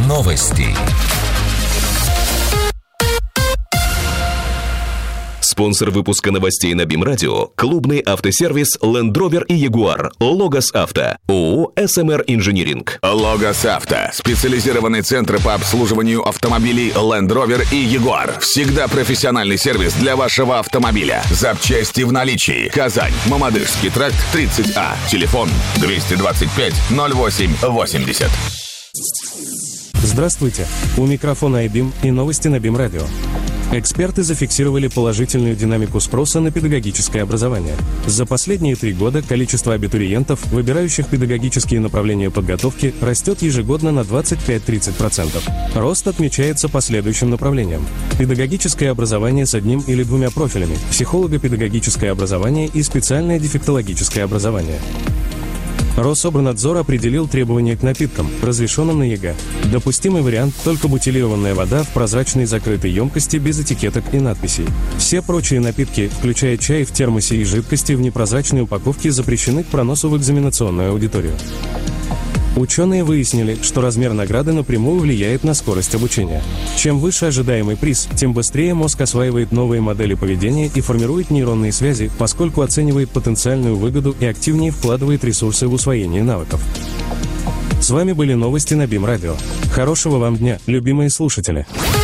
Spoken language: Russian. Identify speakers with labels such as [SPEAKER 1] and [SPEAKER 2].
[SPEAKER 1] Новости.
[SPEAKER 2] Спонсор выпуска новостей на БИМ Радио – клубный автосервис Land Rover и Jaguar, Logos Auto, ООО «СМР Инжиниринг».
[SPEAKER 3] Logos Auto – специализированный центр по обслуживанию автомобилей Land Rover и Jaguar. Всегда профессиональный сервис для вашего автомобиля. Запчасти в наличии. Казань, Мамадышский тракт, 30А. Телефон 225 08 80.
[SPEAKER 4] Здравствуйте! У микрофона iBIM и новости на БИМ Радио. Эксперты зафиксировали положительную динамику спроса на педагогическое образование. За последние 3 года количество абитуриентов, выбирающих педагогические направления подготовки, растет ежегодно на 25-30%. Рост отмечается по следующим направлениям. Педагогическое образование с 1 или 2 профилями, психолого-педагогическое образование и специальное дефектологическое образование. Рособорнадзор определил требования к напиткам, разрешенным на ЕГЭ. Допустимый вариант – только бутилированная вода в прозрачной закрытой емкости без этикеток и надписей. Все прочие напитки, включая чай в термосе и жидкости в непрозрачной упаковке, запрещены к проносу в экзаменационную аудиторию. Ученые выяснили, что размер награды напрямую влияет на скорость обучения. Чем выше ожидаемый приз, тем быстрее мозг осваивает новые модели поведения и формирует нейронные связи, поскольку оценивает потенциальную выгоду и активнее вкладывает ресурсы в усвоение навыков. С вами были новости на БИМ Радио. Хорошего вам дня, любимые слушатели!